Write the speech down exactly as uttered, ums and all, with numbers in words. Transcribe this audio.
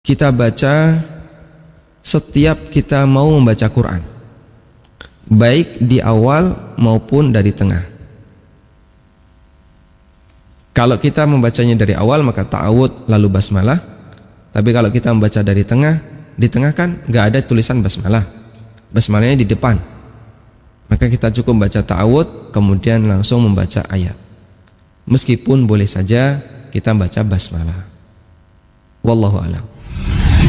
kita baca setiap kita mau membaca Quran, baik di awal maupun dari tengah. Kalau kita membacanya dari awal maka ta'awud lalu basmalah. Tapi kalau kita membaca dari tengah, di tengah kan nggak ada tulisan basmalah, basmalahnya di depan, maka kita cukup baca ta'awud kemudian langsung membaca ayat. Meskipun boleh saja kita baca basmalah. Wallahu a'lam.